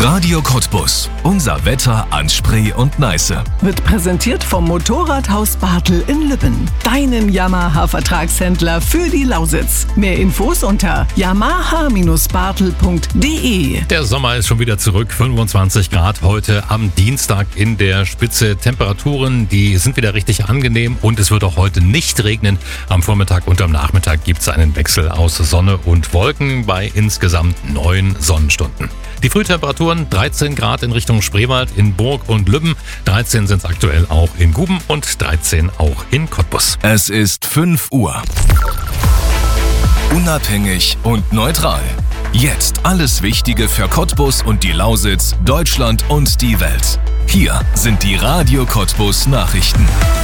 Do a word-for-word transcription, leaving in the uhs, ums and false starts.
Radio Cottbus. Unser Wetter an Spree und Neiße. Wird präsentiert vom Motorradhaus Bartel in Lübben. Deinem Yamaha-Vertragshändler für die Lausitz. Mehr Infos unter yamaha Bindestrich bartel punkt de. Der Sommer ist schon wieder zurück. fünfundzwanzig Grad heute am Dienstag in der Spitze. Temperaturen, die sind wieder richtig angenehm und es wird auch heute nicht regnen. Am Vormittag und am Nachmittag gibt es einen Wechsel aus Sonne und Wolken bei insgesamt neun Sonnenstunden. Die Frühtemperaturen dreizehn Grad in Richtung Spreewald, in Burg und Lübben. dreizehn sind es aktuell auch in Guben und dreizehn auch in Cottbus. Es ist fünf Uhr. Unabhängig und neutral. Jetzt alles Wichtige für Cottbus und die Lausitz, Deutschland und die Welt. Hier sind die Radio Cottbus Nachrichten.